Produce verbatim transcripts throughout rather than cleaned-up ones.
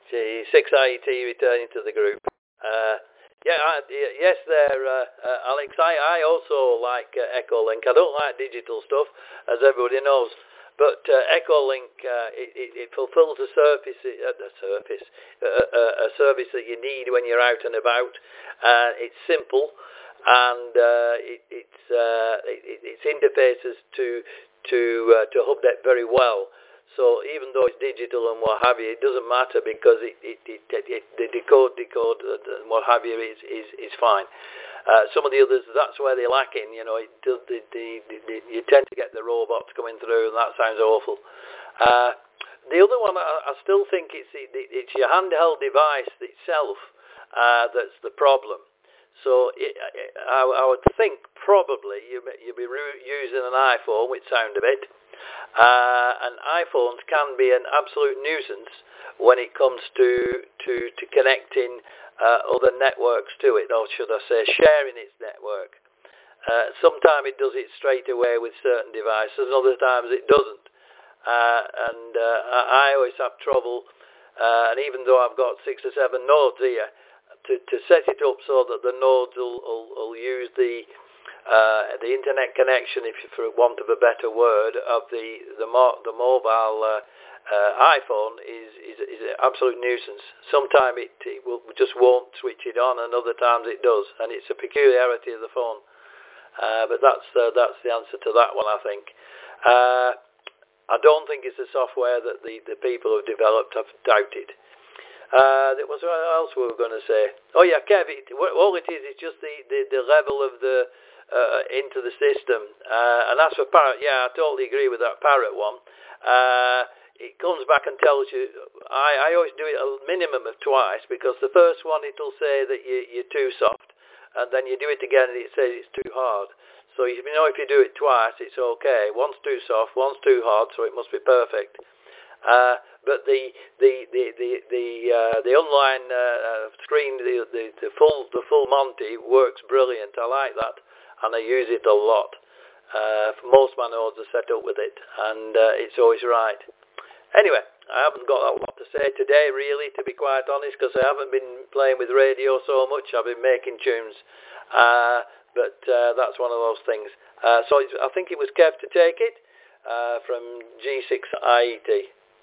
G six I E T returning to the group. Uh, yeah, I, yes, there, uh, uh, Alex. I, I also like uh, Echolink. I don't like digital stuff, as everybody knows. But uh, Echolink, uh, it, it, it fulfills a service, uh, a service, uh, uh, a service that you need when you're out and about. Uh, it's simple, and uh, it, it's uh, it, its interfaces to to uh, to HubNet very well. So even though it's digital and what have you, it doesn't matter because it, it, it, it, it the decode, decode, and what have you is is, is fine. Uh, some of the others, that's where they're lacking. You know, it, the, the, the, the, you tend to get the robots coming through, and that sounds awful. Uh, the other one, I, I still think it's it, it's your handheld device itself uh, that's the problem. So it, I, I would think probably you you'll be using an iPhone, which sound of it. Uh, and iPhones can be an absolute nuisance when it comes to to, to connecting uh, other networks to it, or should I say sharing its network. Uh, sometimes it does it straight away with certain devices, and other times it doesn't. Uh, and uh, I always have trouble, uh, and even though I've got six or seven nodes here, to, to set it up so that the nodes will, will, will use the Uh, the internet connection, if you, for want of a better word, of the the, mo- the mobile uh, uh, iPhone is, is is an absolute nuisance. Sometimes it, it will, just won't switch it on, and other times it does, and it's a peculiarity of the phone. Uh, but that's uh, that's the answer to that one, I think. Uh, I don't think it's the software that the, the people who have developed have doubted. Uh, there was what else we were going to say? Oh yeah, Kev. It, all it is is just the, the, the level of the Uh, into the system, uh, and that's for Parrot. Yeah, I totally agree with that Parrot one. Uh, it comes back and tells you. I, I always do it a minimum of twice, because the first one it'll say that you, you're too soft, and then you do it again and it says it's too hard. So you know if you do it twice, it's okay. One's too soft, one's too hard, so it must be perfect. Uh, but the the the the the, uh, the online uh, screen, the, the the full the full Monty works brilliant. I like that. And I use it a lot. Uh, most of my nodes are set up with it, and uh, it's always right. Anyway, I haven't got a lot to say today, really, to be quite honest, because I haven't been playing with radio so much. I've been making tunes, uh, but uh, that's one of those things. Uh, so it's, I think it was Kev to take it uh, from G six I E T.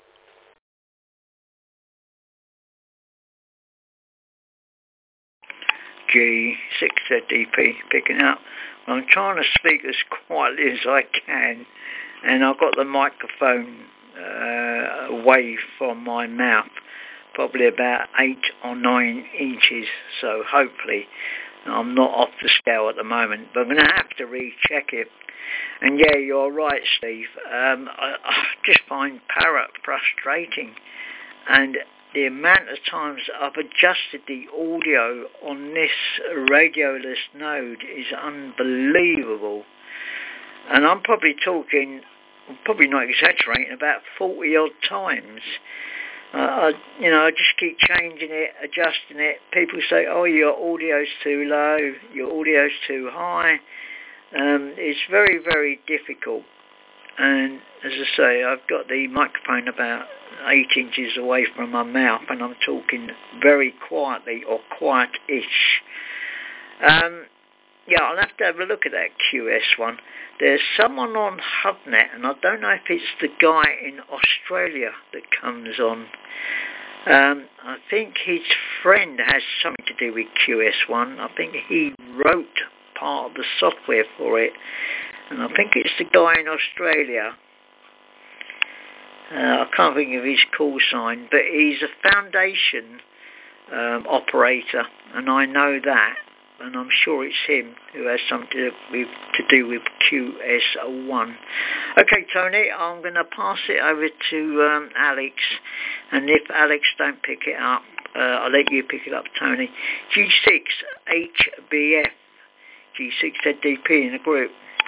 G six Z D P picking up. I'm trying to speak as quietly as I can, and I've got the microphone uh, away from my mouth, probably about eight or nine inches, so hopefully I'm not off the scale at the moment, but I'm going to have to recheck it. And yeah, you're right, Steve. Um, I, I just find Parrot frustrating, and the amount of times I've adjusted the audio on this radioless node is unbelievable. And I'm probably talking, I'm probably not exaggerating, about forty odd times. Uh, I, you know, I just keep changing it, adjusting it. People say, oh, your audio's too low, your audio's too high. Um, it's very, very difficult. And as I say, I've got the microphone about eight inches away from my mouth, and I'm talking very quietly, or quiet-ish. Um, yeah, I'll have to have a look at that Q S one. There's someone on HubNet, and I don't know if it's the guy in Australia that comes on. Um, I think his friend has something to do with Q S one. I think he wrote part of the software for it. And I think it's the guy in Australia. Uh, I can't think of his call sign, but he's a foundation um, operator, and I know that, and I'm sure it's him who has something to do with, to do with Q S one. Okay, Tony, I'm going to pass it over to um, Alex, and if Alex don't pick it up, uh, I'll let you pick it up, Tony. G six H B F, G six Z D P in a group.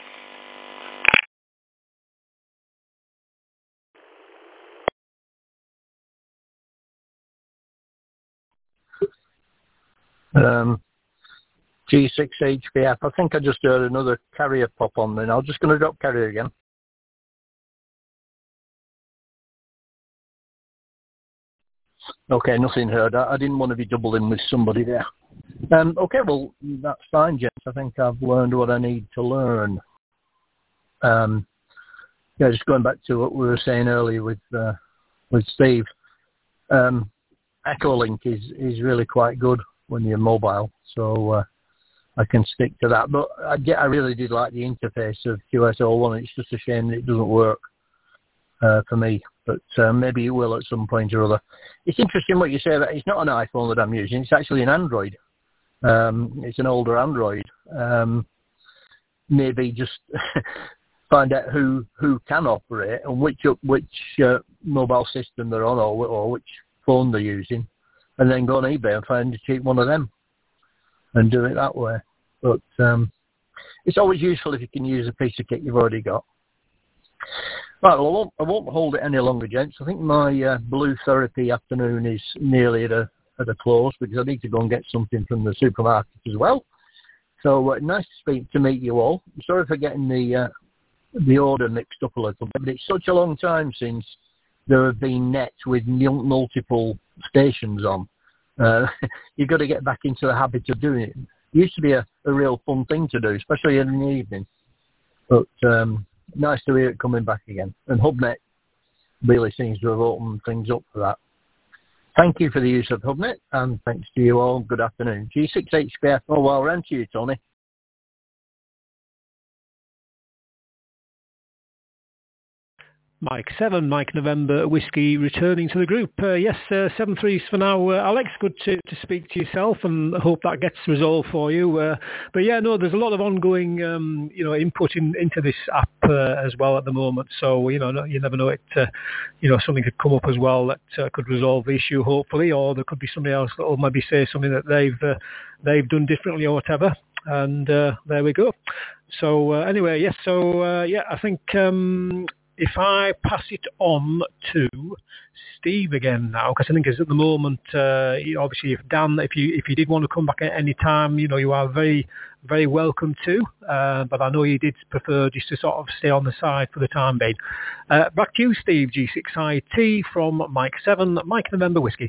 Um, G six H B F. I think I just heard another carrier pop on then. I'm just going to drop carrier again. Okay, nothing heard. I, I didn't want to be doubling with somebody there. Um, okay, well, that's fine, gents. I think I've learned what I need to learn. Um, yeah, just going back to what we were saying earlier with uh, with Steve. Um, Echolink is, is really quite good when you're mobile, so uh, I can stick to that. But I, get, I really did like the interface of Q S O one. It's just a shame that it doesn't work uh, for me, but uh, maybe it will at some point or other. It's interesting what you say that it's not an iPhone that I'm using. It's actually an Android. Um, it's an older Android. Um, maybe just find out who who can operate and which which uh, mobile system they're on or, or which phone they're using, and then go on eBay and find a cheap one of them and do it that way. But um, it's always useful if you can use a piece of kit you've already got. Right, well, I won't, I won't hold it any longer, gents. I think my uh, blue therapy afternoon is nearly at a at a close because I need to go and get something from the supermarket as well. So uh, nice to speak to meet you all. Sorry for getting the uh, the order mixed up a little bit, but it's such a long time since there have been nets with multiple stations on. Uh, you've got to get back into the habit of doing it. It used to be a, a real fun thing to do, especially in the evening. But um, nice to hear it coming back again. And HubNet really seems to have opened things up for that. Thank you for the use of HubNet, and thanks to you all. Good afternoon. G six H P F, oh, well, round to you, Tony. Mike seven, Mike November, Whiskey, returning to the group. Uh, yes, uh, seven threes for now. Uh, Alex, good to, to speak to yourself, and I hope that gets resolved for you. Uh, but yeah, no, there's a lot of ongoing, um, you know, input in, into this app uh, as well at the moment. So, you know, you never know it, uh, you know, something could come up as well that uh, could resolve the issue, hopefully, or there could be somebody else that will maybe say something that they've uh, they've done differently or whatever. And uh, there we go. So uh, anyway, yes, so uh, yeah, I think... Um, If I pass it on to Steve again now, because I think it's at the moment, uh, obviously, if Dan, if you if you did want to come back at any time, you know, you are very, very welcome to. Uh, but I know you did prefer just to sort of stay on the side for the time being. Uh, back to you, Steve, G six I T from Mike seven, Mike November Whiskey.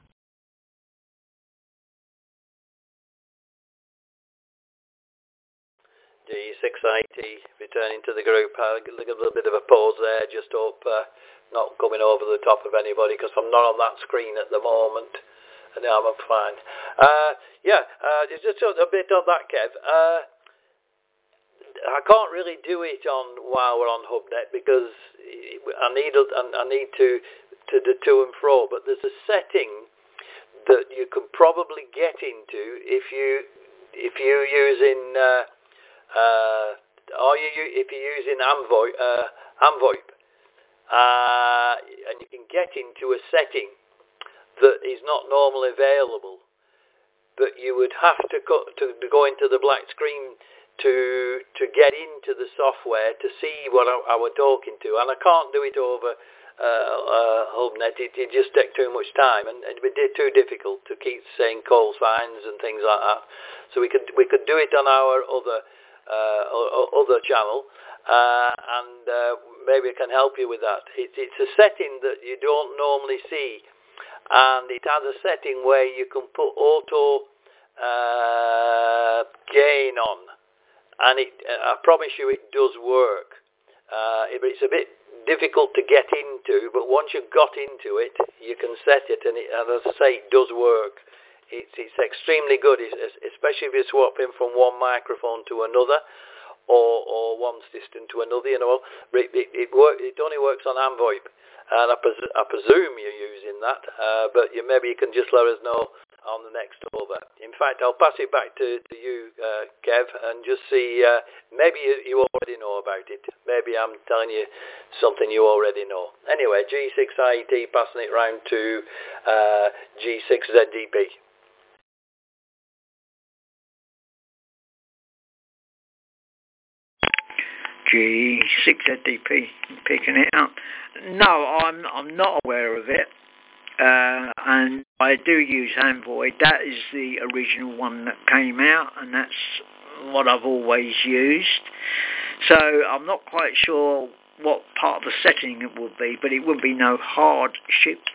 G six I T returning to the group. I'll give a little bit of a pause there, just hope uh, not coming over the top of anybody because I'm not on that screen at the moment. And now I'm fine. Uh, yeah, uh, just a bit on that, Kev. Uh, I can't really do it on while we're on HubNet because I need I need to to do to and fro. But there's a setting that you can probably get into if you if you're using. Uh, Uh, or you, if you're using Amvoip, uh, Amvoip uh, and you can get into a setting that is not normally available, but you would have to go, to, to go into the black screen to to get into the software to see what I, I were talking to, and I can't do it over uh, uh, HubNet. It, it just takes too much time, and it would be too difficult to keep saying call signs and things like that. So we could we could do it on our other. Uh, other channel, uh, and uh, maybe I can help you with that. It, it's a setting that you don't normally see, and it has a setting where you can put auto uh, gain on, and it, I promise you it does work. Uh, it, it's a bit difficult to get into, but once you've got into it, you can set it, and, it, and as I say, it does work. It's, it's extremely good, especially if you're swapping from one microphone to another, or, or one system to another. You know, it it, it, work, it only works on Amvoip, and I, pres- I presume you're using that. Uh, but you, maybe you can just let us know on the next over. In fact, I'll pass it back to, to you, uh, Kev, and just see. Uh, maybe you, you already know about it. Maybe I'm telling you something you already know. Anyway, G six I T passing it round to uh, G six Z D P. G six Z D P, picking it up. No, I'm I'm not aware of it, uh, and I do use Amvoip. That is the original one that came out, and that's what I've always used. So I'm not quite sure what part of the setting it would be, but it would be no hard shipped